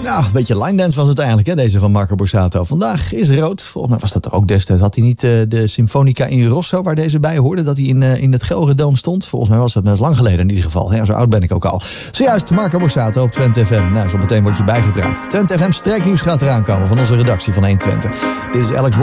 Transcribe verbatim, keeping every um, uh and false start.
Nou, een beetje line dance was het eigenlijk, hè, deze van Marco Borsato. Vandaag is rood. Volgens mij was dat er ook destijds. Had hij niet uh, de Symfonica in Rosso, waar deze bij hoorde, dat hij in, uh, in het Gelredome stond? Volgens mij was dat, dat is lang geleden in ieder geval. Ja, zo oud ben ik ook al. Zojuist Marco Borsato op Twente F M. Nou, zo meteen word je bijgepraat. Twente F M strijknieuws gaat eraan komen van onze redactie van honderdtwintig. Dit is Alex